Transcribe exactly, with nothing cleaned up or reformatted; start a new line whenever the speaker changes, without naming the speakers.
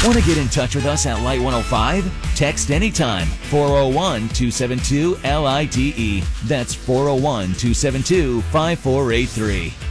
Want to get in touch with us at Light one oh five? Text anytime, four oh one, two seven two, L I T E. That's four oh one, two seven two, five four eight three.